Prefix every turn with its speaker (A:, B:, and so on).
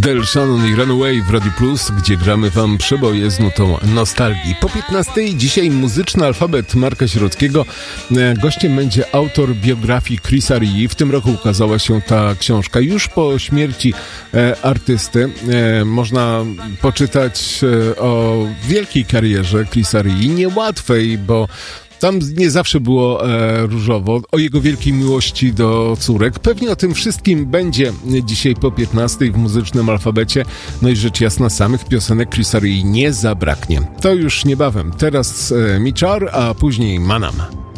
A: Del Shannon i Runaway w Radio Plus, gdzie gramy wam przeboje z nutą nostalgii. Po 15 dzisiaj muzyczny alfabet Marka Sierockiego. Gościem będzie autor biografii Chrisa Rii. W tym roku ukazała się ta książka. Już po śmierci artysty można poczytać o wielkiej karierze Chrisa Rii. Niełatwej, bo tam nie zawsze było różowo, o jego wielkiej miłości do córek. Pewnie o tym wszystkim będzie dzisiaj po 15 w muzycznym alfabecie. No i rzecz jasna, samych piosenek Chrisa Rii nie zabraknie. To już niebawem. Teraz Michar, a później Manam.